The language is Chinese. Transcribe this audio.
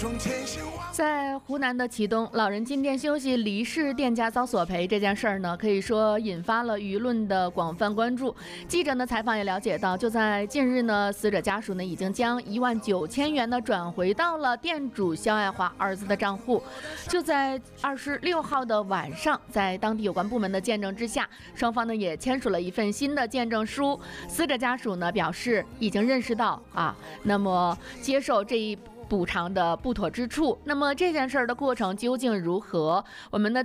在湖南的祁东，老人进店休息离世，店家遭索赔这件事儿呢，可以说引发了舆论的广泛关注。记者呢采访也了解到，就在近日呢，死者家属呢已经将19000元呢转回到了店主肖爱华儿子的账户。就在26号的晚上，在当地有关部门的见证之下，双方呢也签署了一份新的见证书。死者家属呢表示已经认识到那么接受这一补偿的不妥之处。那么这件事儿的过程究竟如何？我们的